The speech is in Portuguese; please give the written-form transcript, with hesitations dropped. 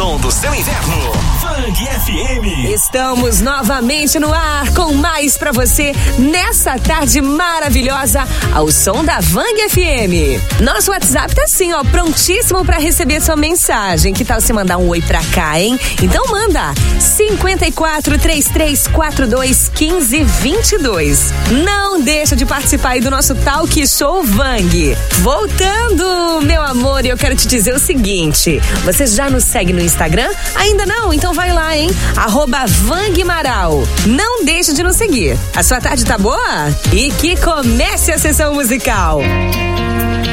som do seu inverno. Funk FM. Estamos novamente no ar com mais pra você nessa tarde maravilhosa ao som da Vang FM. Nosso WhatsApp tá assim, ó, prontíssimo pra receber sua mensagem. Que tal você mandar um oi pra cá, hein? Então manda 54-3342-1522. Não deixa de participar aí do nosso Talk Show Vang. Voltando, meu amor, eu quero te dizer o seguinte: você já nos segue no Instagram? Ainda não? Então vai lá, hein? @Vangmaral. Não deixe de nos seguir. A sua tarde tá boa? E que comece a sessão musical.